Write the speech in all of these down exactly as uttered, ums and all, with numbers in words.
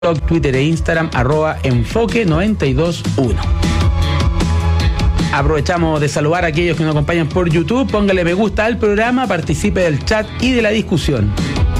Twitter e Instagram, arroba enfoque noventa y dos uno. Aprovechamos de saludar a aquellos que nos acompañan por YouTube. Póngale me gusta al programa, participe del chat y de la discusión.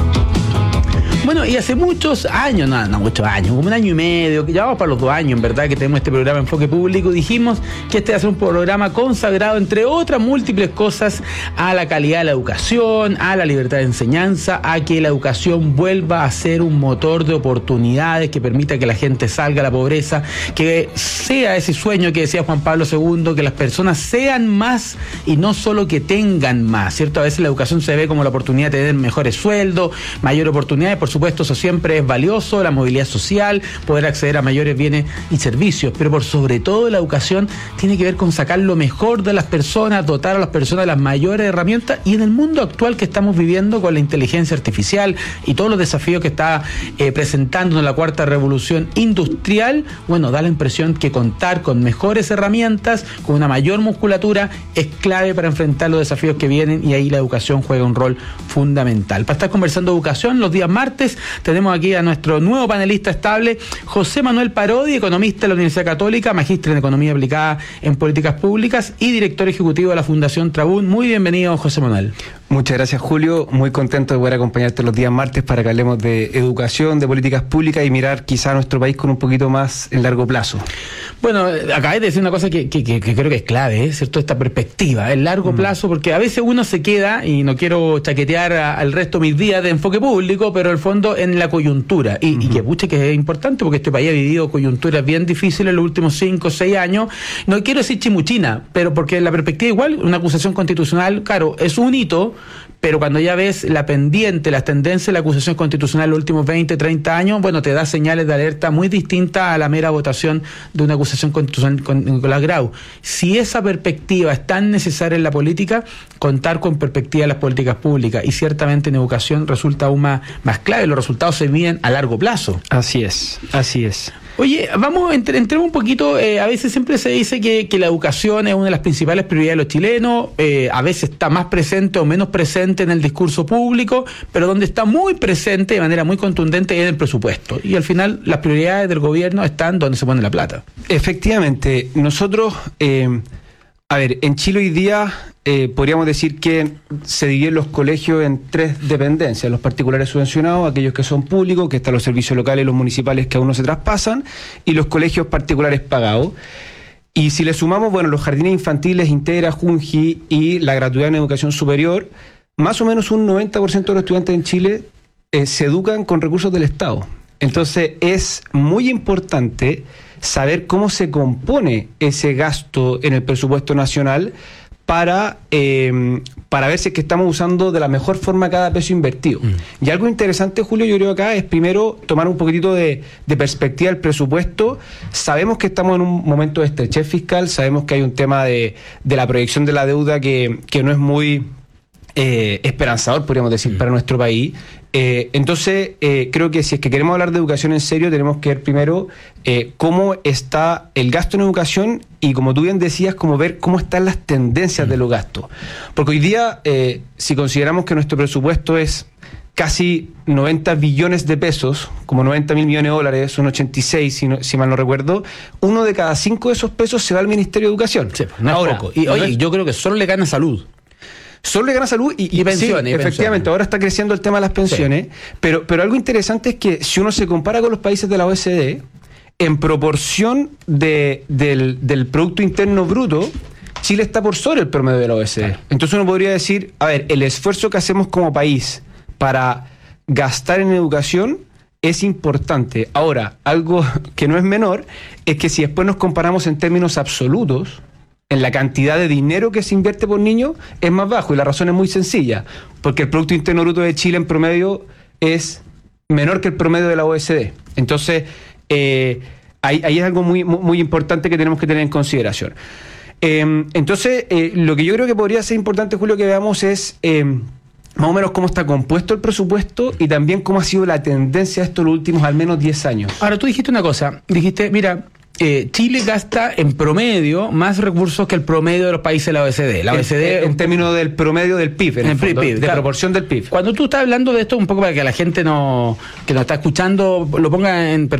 Bueno, y hace muchos años, no, no muchos años, como un año y medio, que ya vamos para los dos años, en verdad, que tenemos este programa Enfoque Público, dijimos que este va a ser un programa consagrado, entre otras múltiples cosas, a la calidad de la educación, a la libertad de enseñanza, a que la educación vuelva a ser un motor de oportunidades que permita que la gente salga de la pobreza, que sea ese sueño que decía Juan Pablo segundo, que las personas sean más y no solo que tengan más, ¿cierto? A veces la educación se ve como la oportunidad de tener mejores sueldos, mayor oportunidades, por supuesto, eso siempre es valioso, la movilidad social, poder acceder a mayores bienes y servicios, pero por sobre todo la educación tiene que ver con sacar lo mejor de las personas, dotar a las personas de las mayores herramientas, y en el mundo actual que estamos viviendo con la inteligencia artificial y todos los desafíos que está eh, presentando la cuarta revolución industrial, bueno, da la impresión que contar con mejores herramientas, con una mayor musculatura, es clave para enfrentar los desafíos que vienen, y ahí la educación juega un rol fundamental. Para estar conversando de educación los días martes, tenemos aquí a nuestro nuevo panelista estable, José Manuel Parodi, economista de la Universidad Católica, magíster en Economía Aplicada en Políticas Públicas y director ejecutivo de la Fundación Trabún. Muy bienvenido, José Manuel. Muchas gracias, Julio. Muy contento de poder acompañarte los días martes para que hablemos de educación, de políticas públicas y mirar quizá a nuestro país con un poquito más en largo plazo. Bueno, acabé de decir una cosa que, que, que, que creo que es clave, ¿eh? ¿Cierto? Esta perspectiva, el largo mm. plazo, porque a veces uno se queda, y no quiero chaquetear a, al resto de mis días de Enfoque Público, pero el fondo en la coyuntura, y, mm-hmm. y que puche que es importante, porque este país ha vivido coyunturas bien difíciles en los últimos cinco o seis años. No quiero decir chimuchina, pero porque en la perspectiva igual, una acusación constitucional, claro, es un hito, pero cuando ya ves la pendiente, las tendencias de la acusación constitucional en los últimos veinte, treinta años, bueno, te da señales de alerta muy distintas a la mera votación de una acusación constitucional con Nicolás Grau. Si esa perspectiva es tan necesaria en la política, contar con perspectiva en las políticas públicas, y ciertamente en educación resulta aún más, más clave. Los resultados se miden a largo plazo. Así es, así es. Oye, vamos, entre, entremos un poquito, eh, a veces siempre se dice que, que la educación es una de las principales prioridades de los chilenos, eh, a veces está más presente o menos presente en el discurso público, pero donde está muy presente de manera muy contundente es en el presupuesto, y al final las prioridades del gobierno están donde se pone la plata. Efectivamente, nosotros, eh, a ver, en Chile hoy día eh, podríamos decir que se dividen los colegios en tres dependencias: los particulares subvencionados, aquellos que son públicos, que están los servicios locales y los municipales que aún no se traspasan, y los colegios particulares pagados. Y si le sumamos, bueno, los jardines infantiles, Integra, Junji y la gratuidad en educación superior, más o menos un noventa por ciento de los estudiantes en Chile eh, se educan con recursos del Estado. Entonces es muy importante saber cómo se compone ese gasto en el presupuesto nacional para, eh, para ver si es que estamos usando de la mejor forma cada peso invertido. Mm. Y algo interesante, Julio, yo creo acá es primero tomar un poquitito de, de perspectiva del presupuesto. Sabemos que estamos en un momento de estrechez fiscal, sabemos que hay un tema de, de la proyección de la deuda que, que no es muy eh, esperanzador, podríamos decir, mm. para nuestro país. Eh, entonces, eh, creo que si es que queremos hablar de educación en serio, tenemos que ver primero eh, cómo está el gasto en educación, y como tú bien decías, como ver cómo están las tendencias de los gastos. Porque hoy día, eh, si consideramos que nuestro presupuesto es casi noventa billones de pesos, como noventa mil millones de dólares, son ochenta y seis, si, no, si mal no recuerdo, uno de cada cinco de esos pesos se va al Ministerio de Educación. Sí, no es Ahora, poco. Y oye, es, yo creo que solo le gana salud. Solo le gana salud y, y, y pensiones. Sí, y efectivamente, pensiones. Ahora está creciendo el tema de las pensiones, sí. pero, pero algo interesante es que si uno se compara con los países de la O E C D, en proporción de, del, del Producto Interno Bruto, Chile está por sobre el promedio de la O E C D. Claro. Entonces uno podría decir, a ver, el esfuerzo que hacemos como país para gastar en educación es importante. Ahora, algo que no es menor es que si después nos comparamos en términos absolutos, en la cantidad de dinero que se invierte por niño es más bajo, y la razón es muy sencilla, porque el Producto Interno Bruto de Chile en promedio es menor que el promedio de la O E C D. Entonces, eh, ahí, ahí es algo muy, muy importante que tenemos que tener en consideración. Eh, entonces, eh, lo que yo creo que podría ser importante, Julio, que veamos es eh, más o menos cómo está compuesto el presupuesto y también cómo ha sido la tendencia de estos los últimos al menos diez años. Ahora, tú dijiste una cosa, dijiste, mira, eh, Chile gasta en promedio más recursos que el promedio de los países de la O E C D. La O E C D en, en términos del promedio del P I B, en, en el fondo, P I B, de claro. proporción del P I B. Cuando tú estás hablando de esto, un poco para que la gente no que nos está escuchando lo ponga en